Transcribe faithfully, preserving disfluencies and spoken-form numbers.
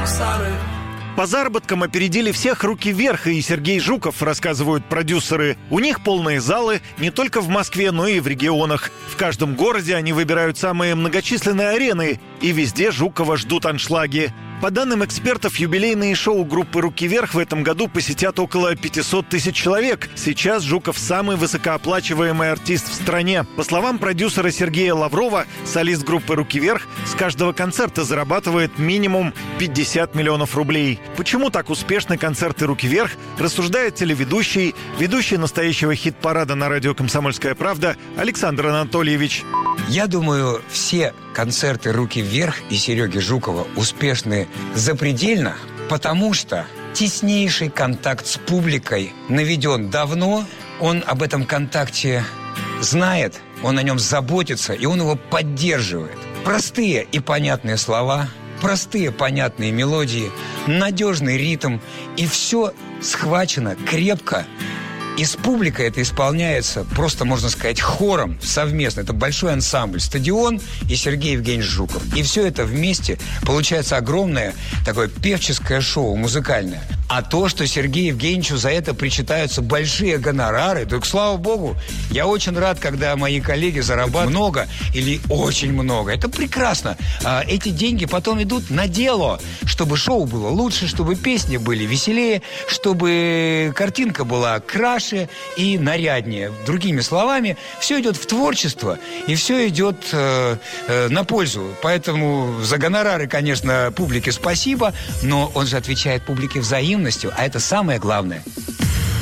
По заработкам опередили всех «Руки вверх» и Сергей Жуков, рассказывают продюсеры. У них полные залы не только в Москве, но и в регионах. В каждом городе они выбирают самые многочисленные арены, и везде Жукова ждут аншлаги. По данным экспертов, юбилейные шоу группы «Руки вверх» в этом году посетят около пятьсот тысяч человек. Сейчас Жуков самый высокооплачиваемый артист в стране. По словам продюсера Сергея Лаврова, солист группы «Руки вверх» с каждого концерта зарабатывает минимум пятьдесят миллионов рублей. Почему так успешны концерты «Руки вверх», рассуждает телеведущий, ведущий настоящего хит-парада на радио «Комсомольская правда» Александр Анатольевич. Я думаю, все концерты «Руки вверх» и Сереги Жукова успешны запредельно, потому что теснейший контакт с публикой наведен давно. Он об этом контакте знает, он о нем заботится, и он его поддерживает. Простые и понятные слова, простые понятные мелодии, надежный ритм, и все схвачено крепко. И с публикой это исполняется, просто, можно сказать, хором совместно. Это большой ансамбль. Стадион и Сергей Евгеньевич Жуков. И все это вместе получается огромное такое певческое шоу, музыкальное. А то, что Сергею Евгеньевичу за это причитаются большие гонорары, так слава богу. Я очень рад, когда мои коллеги зарабатывают много или очень много. Это прекрасно. А эти деньги потом идут на дело, чтобы шоу было лучше, чтобы песни были веселее, чтобы картинка была краше и наряднее. Другими словами, все идет в творчество, и все идет э, э, на пользу. Поэтому за гонорары, конечно, публике спасибо, но он же отвечает публике взаимностью, а это самое главное.